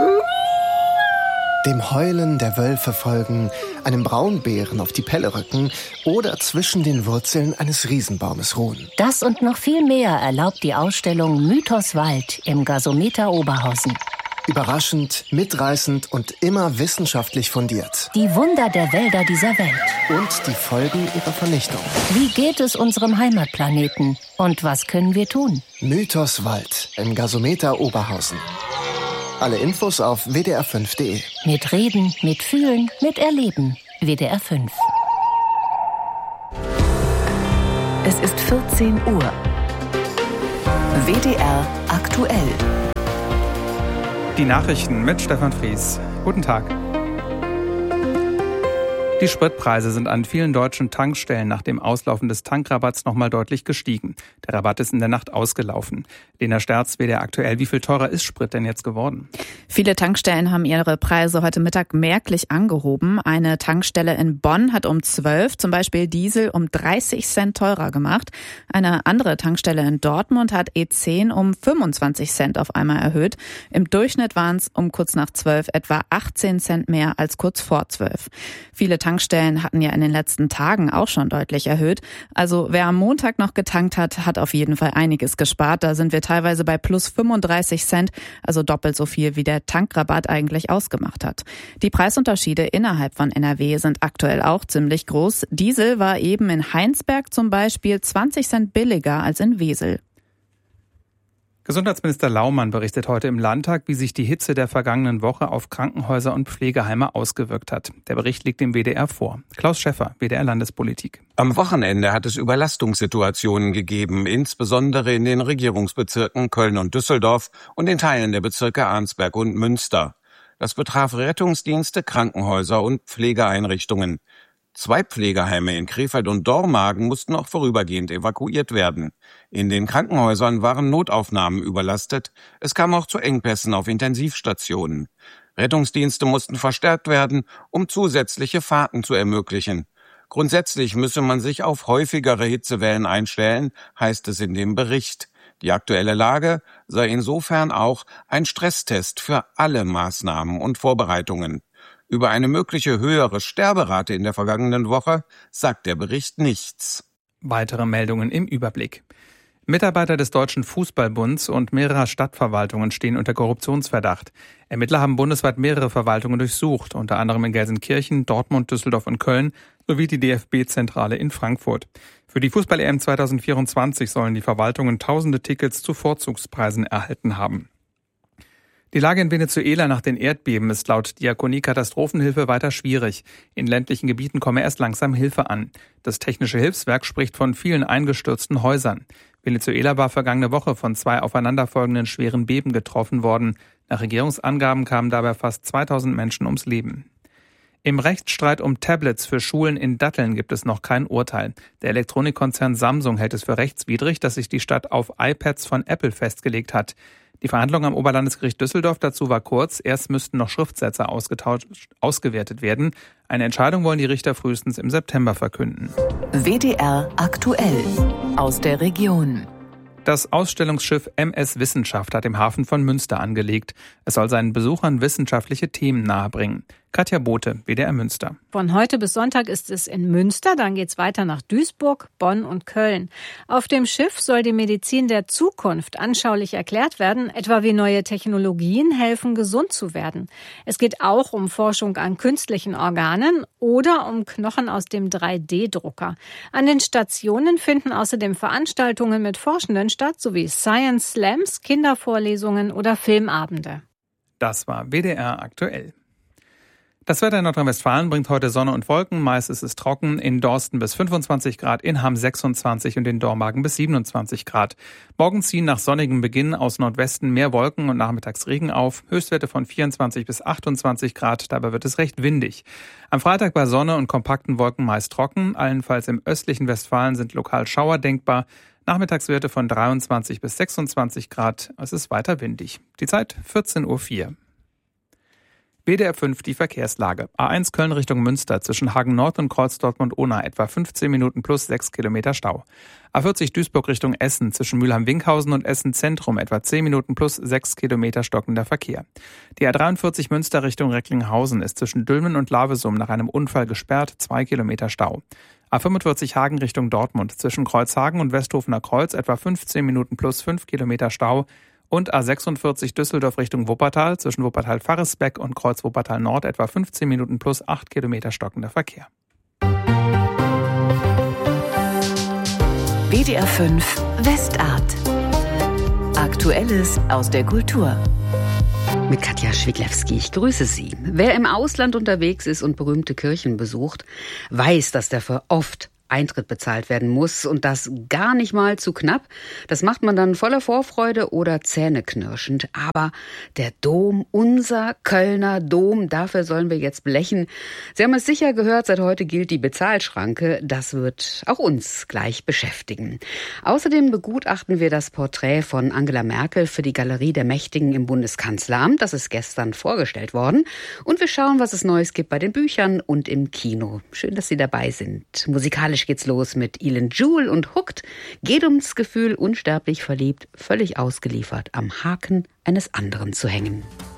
Dem Heulen der Wölfe folgen, einem Braunbären auf die Pelle rücken oder zwischen den Wurzeln eines Riesenbaumes ruhen. Das und noch viel mehr erlaubt die Ausstellung Mythos Wald im Gasometer Oberhausen. Überraschend, mitreißend und immer wissenschaftlich fundiert. Die Wunder der Wälder dieser Welt. Und die Folgen ihrer Vernichtung. Wie geht es unserem Heimatplaneten? Und was können wir tun? Mythos Wald im Gasometer Oberhausen. Alle Infos auf wdr5.de. Mit Reden, mit Fühlen, mit Erleben. WDR 5. Es ist 14 Uhr. WDR aktuell. Die Nachrichten mit Stefan Fries. Guten Tag. Die Spritpreise sind an vielen deutschen Tankstellen nach dem Auslaufen des Tankrabatts nochmal deutlich gestiegen. Der Rabatt ist in der Nacht ausgelaufen. Lena Sterz, WDR aktuell. Wie viel teurer ist Sprit denn jetzt geworden? Viele Tankstellen haben ihre Preise heute Mittag merklich angehoben. Eine Tankstelle in Bonn hat um 12 zum Beispiel Diesel um 30 Cent teurer gemacht. Eine andere Tankstelle in Dortmund hat E10 um 25 Cent auf einmal erhöht. Im Durchschnitt waren es um kurz nach 12 etwa 18 Cent mehr als kurz vor 12. Viele Tankstellen hatten ja in den letzten Tagen auch schon deutlich erhöht. Also wer am Montag noch getankt hat, hat auf jeden Fall einiges gespart. Da sind wir teilweise bei plus 35 Cent, also doppelt so viel, wie der Tankrabatt eigentlich ausgemacht hat. Die Preisunterschiede innerhalb von NRW sind aktuell auch ziemlich groß. Diesel war eben in Heinsberg zum Beispiel 20 Cent billiger als in Wesel. Gesundheitsminister Laumann berichtet heute im Landtag, wie sich die Hitze der vergangenen Woche auf Krankenhäuser und Pflegeheime ausgewirkt hat. Der Bericht liegt dem WDR vor. Klaus Schäffer, WDR Landespolitik. Am Wochenende hat es Überlastungssituationen gegeben, insbesondere in den Regierungsbezirken Köln und Düsseldorf und in Teilen der Bezirke Arnsberg und Münster. Das betraf Rettungsdienste, Krankenhäuser und Pflegeeinrichtungen. 2 Pflegeheime in Krefeld und Dormagen mussten auch vorübergehend evakuiert werden. In den Krankenhäusern waren Notaufnahmen überlastet. Es kam auch zu Engpässen auf Intensivstationen. Rettungsdienste mussten verstärkt werden, um zusätzliche Fahrten zu ermöglichen. Grundsätzlich müsse man sich auf häufigere Hitzewellen einstellen, heißt es in dem Bericht. Die aktuelle Lage sei insofern auch ein Stresstest für alle Maßnahmen und Vorbereitungen. Über eine mögliche höhere Sterberate in der vergangenen Woche sagt der Bericht nichts. Weitere Meldungen im Überblick. Mitarbeiter des Deutschen Fußballbunds und mehrerer Stadtverwaltungen stehen unter Korruptionsverdacht. Ermittler haben bundesweit mehrere Verwaltungen durchsucht, unter anderem in Gelsenkirchen, Dortmund, Düsseldorf und Köln sowie die DFB-Zentrale in Frankfurt. Für die Fußball-EM 2024 sollen die Verwaltungen tausende Tickets zu Vorzugspreisen erhalten haben. Die Lage in Venezuela nach den Erdbeben ist laut Diakonie Katastrophenhilfe weiter schwierig. In ländlichen Gebieten komme erst langsam Hilfe an. Das Technische Hilfswerk spricht von vielen eingestürzten Häusern. Venezuela war vergangene Woche von 2 aufeinanderfolgenden schweren Beben getroffen worden. Nach Regierungsangaben kamen dabei fast 2000 Menschen ums Leben. Im Rechtsstreit um Tablets für Schulen in Datteln gibt es noch kein Urteil. Der Elektronikkonzern Samsung hält es für rechtswidrig, dass sich die Stadt auf iPads von Apple festgelegt hat. Die Verhandlung am Oberlandesgericht Düsseldorf dazu war kurz. Erst müssten noch Schriftsätze ausgewertet werden. Eine Entscheidung wollen die Richter frühestens im September verkünden. WDR aktuell aus der Region. Das Ausstellungsschiff MS Wissenschaft hat im Hafen von Münster angelegt. Es soll seinen Besuchern wissenschaftliche Themen nahebringen. Katja Bote, WDR Münster. Von heute bis Sonntag ist es in Münster, dann geht's weiter nach Duisburg, Bonn und Köln. Auf dem Schiff soll die Medizin der Zukunft anschaulich erklärt werden, etwa wie neue Technologien helfen, gesund zu werden. Es geht auch um Forschung an künstlichen Organen oder um Knochen aus dem 3D-Drucker. An den Stationen finden außerdem Veranstaltungen mit Forschenden statt, sowie Science Slams, Kindervorlesungen oder Filmabende. Das war WDR aktuell. Das Wetter in Nordrhein-Westfalen bringt heute Sonne und Wolken. Meist ist es trocken. In Dorsten bis 25 Grad, in Hamm 26 und in Dormagen bis 27 Grad. Morgen ziehen nach sonnigem Beginn aus Nordwesten mehr Wolken und nachmittags Regen auf. Höchstwerte von 24 bis 28 Grad. Dabei wird es recht windig. Am Freitag bei Sonne und kompakten Wolken meist trocken. Allenfalls im östlichen Westfalen sind lokal Schauer denkbar. Nachmittagswerte von 23 bis 26 Grad. Es ist weiter windig. Die Zeit 14:04 Uhr. WDR 5 die Verkehrslage. A1 Köln Richtung Münster zwischen Hagen Nord und Kreuz Dortmund-Unna etwa 15 Minuten plus 6 Kilometer Stau. A40 Duisburg Richtung Essen zwischen Mülheim-Winkhausen und Essen Zentrum etwa 10 Minuten plus 6 Kilometer stockender Verkehr. Die A43 Münster Richtung Recklinghausen ist zwischen Dülmen und Lavesum nach einem Unfall gesperrt, 2 Kilometer Stau. A45 Hagen Richtung Dortmund zwischen Kreuzhagen und Westhofener Kreuz etwa 15 Minuten plus 5 Kilometer Stau. Und A46 Düsseldorf Richtung Wuppertal zwischen Wuppertal-Varresbeck und Kreuz Wuppertal Nord etwa 15 Minuten plus 8 Kilometer stockender Verkehr. WDR 5 Westart. Aktuelles aus der Kultur. Mit Katja Schwiglewski, ich grüße Sie. Wer im Ausland unterwegs ist und berühmte Kirchen besucht, weiß, dass dafür oft Eintritt bezahlt werden muss und das gar nicht mal zu knapp. Das macht man dann voller Vorfreude oder zähneknirschend. Aber der Dom, unser Kölner Dom, dafür sollen wir jetzt blechen. Sie haben es sicher gehört, seit heute gilt die Bezahlschranke. Das wird auch uns gleich beschäftigen. Außerdem begutachten wir das Porträt von Angela Merkel für die Galerie der Mächtigen im Bundeskanzleramt. Das ist gestern vorgestellt worden. Und wir schauen, was es Neues gibt bei den Büchern und im Kino. Schön, dass Sie dabei sind. Musikalisch geht's los mit Elin Jewel und Hooked. Geht ums Gefühl, unsterblich verliebt, völlig ausgeliefert, am Haken eines anderen zu hängen.